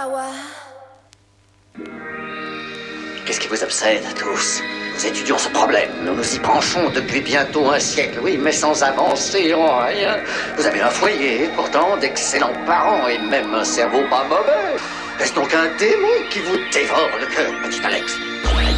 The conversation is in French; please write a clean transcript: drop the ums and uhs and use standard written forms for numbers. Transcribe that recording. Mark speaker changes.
Speaker 1: power.
Speaker 2: Qu'est-ce qui vous obsède à tous? Nous étudions ce problème. Nous nous y penchons depuis bientôt un siècle, oui, mais sans avancer en rien. Vous avez un foyer, pourtant d'excellents parents et même un cerveau pas mauvais. Est-ce donc un démon qui vous dévore le cœur, petit Alex?